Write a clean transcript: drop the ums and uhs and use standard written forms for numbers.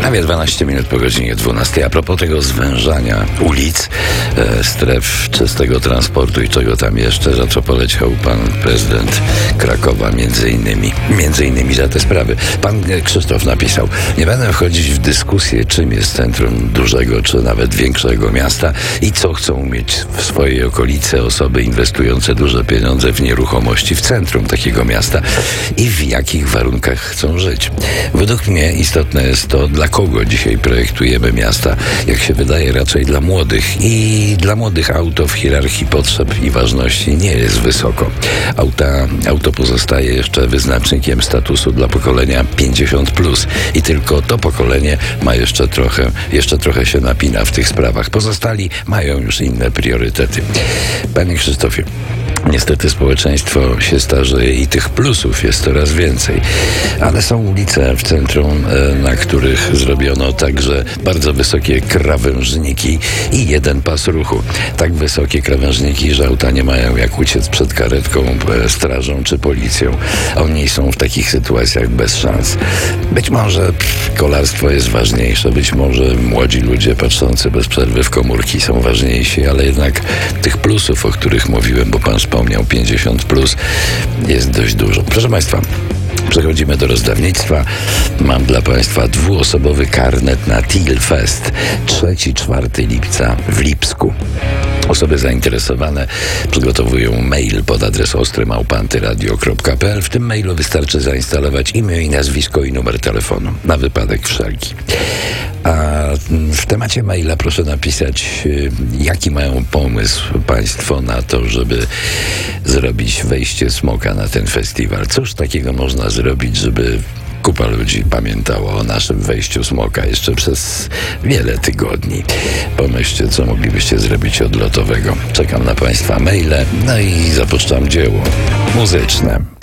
Prawie 12 minut po godzinie 12. A propos tego zwężania ulic, stref czystego transportu i czego tam jeszcze, za co poleciał pan prezydent Krakowa między innymi za te sprawy. Pan Krzysztof napisał: nie będę wchodzić w dyskusję, czym jest centrum dużego czy nawet większego miasta i co chcą mieć w swojej okolicy osoby inwestujące duże pieniądze w nieruchomości w centrum takiego miasta i w jakich warunkach chcą żyć. Według mnie istotne jest to, dla kogo dzisiaj projektujemy miasta. Jak się wydaje, raczej dla młodych. I dla młodych auto w hierarchii potrzeb i ważności nie jest wysoko. Auto pozostaje jeszcze wyznacznikiem statusu dla pokolenia 50+. I tylko to pokolenie ma jeszcze trochę się napina w tych sprawach. Pozostali mają już inne priorytety. Panie Krzysztofie, niestety społeczeństwo się starzeje i tych plusów jest coraz więcej. Ale są ulice w centrum, na których zrobiono także bardzo wysokie krawężniki i jeden pas ruchu. Tak wysokie krawężniki, że auta nie mają jak uciec przed karetką, strażą czy policją. Oni są w takich sytuacjach bez szans. Być może kolarstwo jest ważniejsze, być może młodzi ludzie patrzący bez przerwy w komórki są ważniejsi, ale jednak tych plusów, o których mówiłem, bo pan wspomniał 50+, jest dość dużo. Proszę państwa, przechodzimy do rozdawnictwa. Mam dla państwa 2-osobowy karnet na Till Fest 3-4 lipca w Lipsku. Osoby zainteresowane przygotowują mail pod adres ostry@antyradio.pl. W tym mailu wystarczy zainstalować imię i nazwisko i numer telefonu, na wypadek wszelki. A w temacie maila proszę napisać, jaki mają pomysł państwo na to, żeby zrobić wejście smoka na ten festiwal. Cóż takiego można zrobić, żeby kupa ludzi pamiętała o naszym wejściu smoka jeszcze przez wiele tygodni. Pomyślcie, co moglibyście zrobić odlotowego. Czekam na państwa maile, no i zapuszczam dzieło muzyczne.